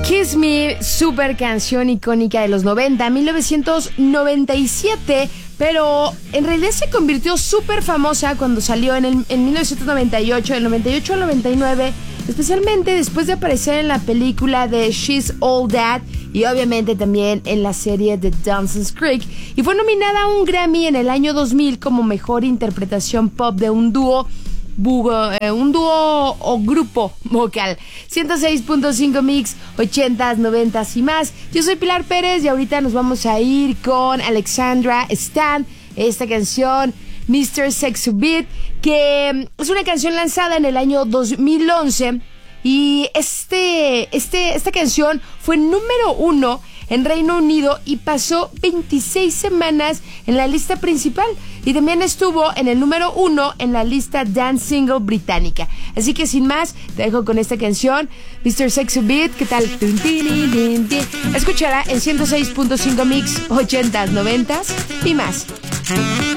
Kiss Me, super canción icónica de los 90, 1997, pero en realidad se convirtió súper famosa cuando salió en 1998, del 98 al 99, especialmente después de aparecer en la película de She's All That y obviamente también en la serie de Dawson's Creek, y fue nominada a un Grammy en el año 2000 como mejor interpretación pop de un dúo o grupo vocal. 106.5 Mix, 80s, 90s y más. Yo soy Pilar Pérez y ahorita nos vamos a ir con Alexandra Stan, esta canción Mr. Sexy Beat, que es una canción lanzada en el año 2011 y esta canción fue número 1 en Reino Unido y pasó 26 semanas en la lista principal y también estuvo en el número 1 en la lista Dance Single británica. Así que sin más, te dejo con esta canción, Mr. Sexy Beat. ¿Qué tal? Escúchala en 106.5 Mix, 80s, 90s y más.